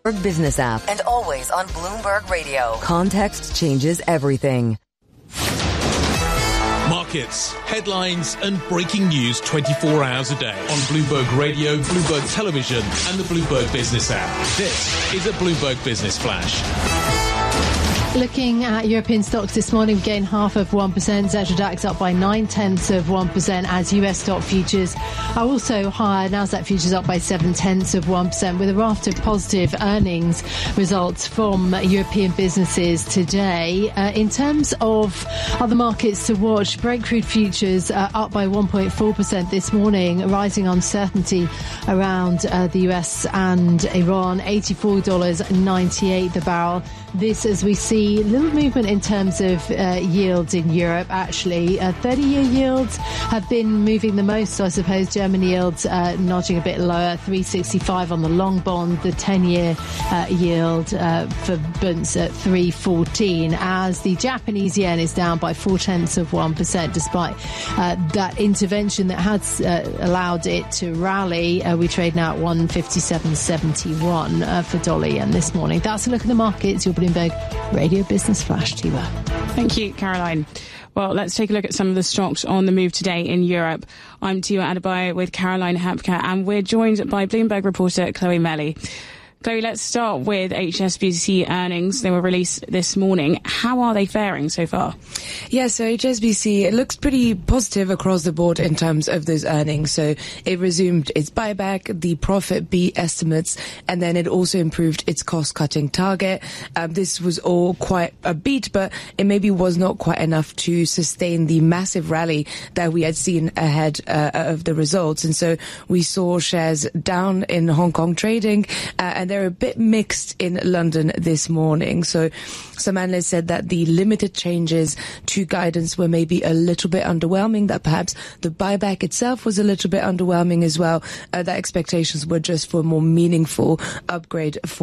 Business app. And always on Bloomberg Radio. Context changes everything. Markets, headlines and breaking news 24 hours a day on Bloomberg Radio, Bloomberg Television and the Bloomberg Business app. This is a Bloomberg Business Flash. Looking at European stocks this morning, we gained 0.5%. Xetra DAX up by 0.9% as US stock futures are also higher. Nasdaq futures up by 0.7%, with a raft of positive earnings results from European businesses today. In terms of other markets to watch, Brent crude futures up by 1.4% this morning, rising uncertainty around the US and Iran. $84.98 the barrel. This, as we see, little movement in terms of yields in Europe, actually. 30-year yields have been moving the most, so I suppose. German yields nudging a bit lower, 3.65 on the long bond. The 10-year yield for bunds at 3.14, as the Japanese yen is down by 0.4%, despite that intervention that has allowed it to rally. We trade now at 157.71 for dollar yen this morning. That's a look at the markets. Your Bloomberg Radio Business Flash. Tiwa. Thank you, Caroline. Well, let's take a look at some of the stocks on the move today in Europe. I'm Tiwa Adebayo with Caroline Hapka, and we're joined by Bloomberg reporter Chloe Melly. Chloe, let's start with HSBC earnings. They were released this morning. How are they faring so far? Yeah, so HSBC, it looks pretty positive across the board in terms of those earnings. So it resumed its buyback, the profit beat estimates, and then it also improved its cost-cutting target. This was all quite a beat, but it maybe was not quite enough to sustain the massive rally that we had seen ahead of the results. And so we saw shares down in Hong Kong trading, and they're a bit mixed in London this morning. So some analysts said that the limited changes to guidance were maybe a little bit underwhelming, that perhaps the buyback itself was a little bit underwhelming as well, that expectations were just for a more meaningful upgrade for